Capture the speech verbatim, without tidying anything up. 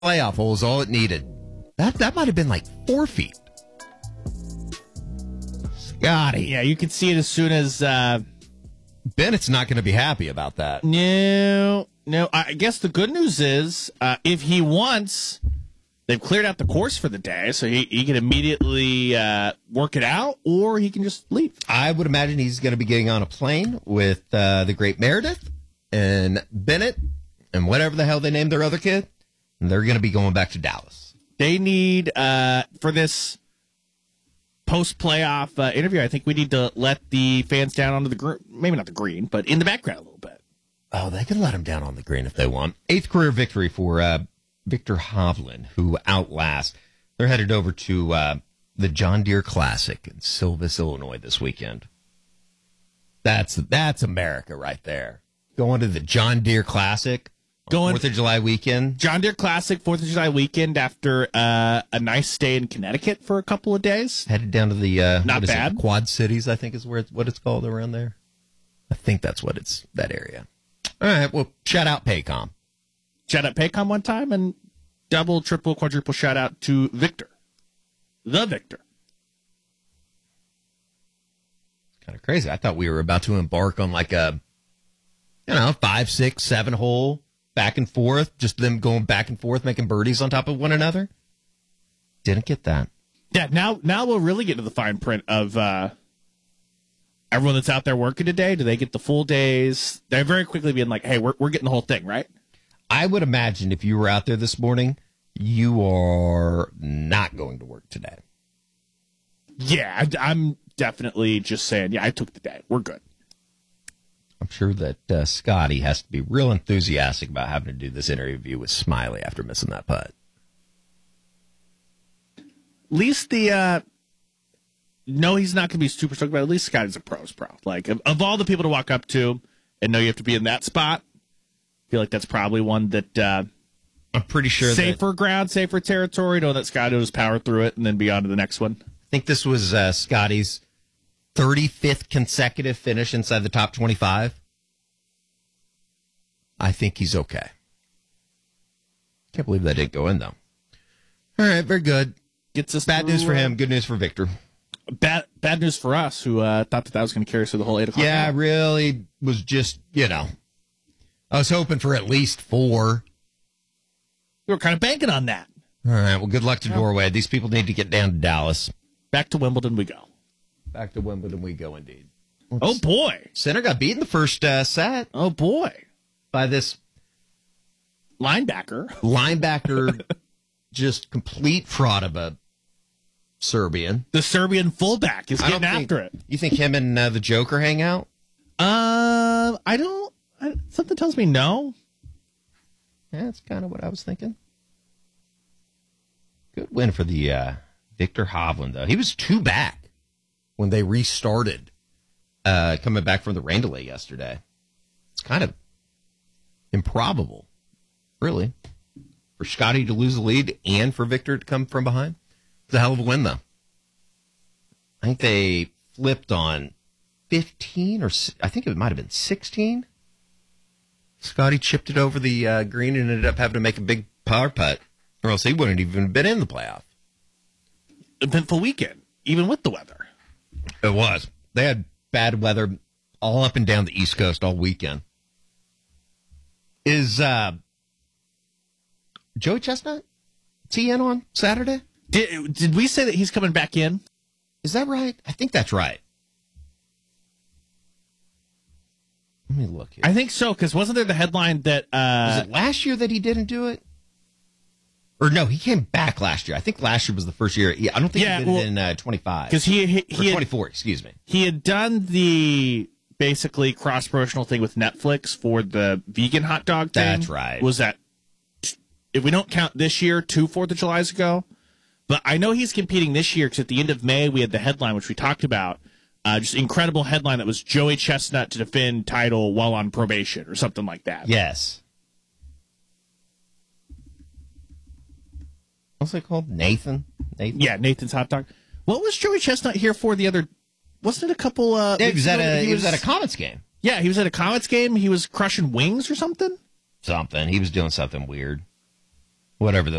playoff hole is all it needed. That that might have been like four feet. Scotty. Yeah, you could see it as soon as... Uh, Bennett's not going to be happy about that. no, no. I guess the good news is uh, if he wants, they've cleared out the course for the day, so he, he can immediately uh, work it out, or he can just leave. I would imagine he's going to be getting on a plane with uh, the great Meredith and Bennett and whatever the hell they named their other kid. And they're going to be going back to Dallas. They need, uh, for this post-playoff uh, interview, I think we need to let the fans down onto the green, maybe not the green, but in the background a little bit. Oh, they can let him down on the green if they want. Eighth career victory for uh, Victor Hovland, who outlasts. They're headed over to uh, the John Deere Classic in Silvis, Illinois this weekend. That's that's America right there. Going to the John Deere Classic. Going Fourth of July weekend. John Deere Classic, Fourth of July weekend after uh, a nice stay in Connecticut for a couple of days. Headed down to the uh, Not what is bad. It? Quad Cities, I think is where it's, what it's called around there. I think that's what it's, that area. All right, well, shout out Paycom. Shout out Paycom one time, and double, triple, quadruple shout out to Victor. The Victor. Kind of crazy. I thought we were about to embark on like a, you know, five, six, seven hole. Back and forth, just them going back and forth, making birdies on top of one another. Didn't get that. Yeah, now now we'll really get to the fine print of uh, everyone that's out there working today. Do they get the full days? They're very quickly being like, hey, we're we're getting the whole thing, right? I would imagine if you were out there this morning, you are not going to work today. Yeah, I, I'm definitely just saying, yeah, I took the day. We're good. I'm sure that uh, Scotty has to be real enthusiastic about having to do this interview with Smiley after missing that putt. At least the, uh, no, he's not going to be super stoked about it. At least Scotty's a pro's pro. Like, of, of all the people to walk up to and know you have to be in that spot, I feel like that's probably one that, uh, I'm pretty sure safer that, ground, safer territory. Know that Scotty will just power through it and then be on to the next one. I think this was uh, Scotty's thirty-fifth consecutive finish inside the top twenty-five. I think he's okay. Can't believe that didn't go in, though. All right, very good. Gets us bad through, news for uh, him, good news for Victor. Bad bad news for us, who uh, thought that that was going to carry us through the whole eight o'clock. Yeah, hour. really was just, you know, I was hoping for at least four. We were kind of banking on that. All right, well, good luck to Norway. These people need to get down to Dallas. Back to Wimbledon we go. Back to Wimbledon we go, indeed. Oh, boy. Center got beat in the first uh, set. Oh, boy. By this linebacker. Linebacker, just complete fraud of a Serbian. The Serbian fullback is getting think, after it. You think him and uh, the Joker hang out? Uh, I don't. I, something tells me no. Yeah, that's kind of what I was thinking. Good win for the uh, Victor Hovland, though. He was two back when they restarted uh, coming back from the rain delay yesterday. It's kind of improbable, really, for Scotty to lose the lead and for Victor to come from behind. It's a hell of a win, though. I think they flipped on fifteen, or I think it might have been sixteen. Scotty chipped it over the uh, green and ended up having to make a big power putt, or else he wouldn't even been in the playoff. Eventful weekend, even with the weather. It was. They had bad weather all up and down the East Coast all weekend. Is uh, Joey Chestnut tee in on Saturday? Did, did we say that he's coming back in? Is that right? I think that's right. Let me look here. I think so, because wasn't there the headline that... Uh, was it last year that he didn't do it? Or no, he came back last year. I think last year was the first year. Yeah, I don't think yeah, he did well, it in uh, twenty-five. Because he, he, he or twenty-four, had, excuse me. He had done the basically cross-promotional thing with Netflix for the vegan hot dog thing. That's right. Was that, if we don't count this year, two fourth of Julys ago? But I know he's competing this year because at the end of May, we had the headline, which we talked about, uh, just incredible headline that was Joey Chestnut to defend title while on probation or something like that. Yes. What's it called? Nathan? Nathan? Yeah, Nathan's Hot Dog. What was Joey Chestnut here for the other... Wasn't it a couple... Uh, yeah, he was, at a, he, he was was at a Comets game. Yeah, he was at a Comets game. He was crushing wings or something? Something. He was doing something weird. whatever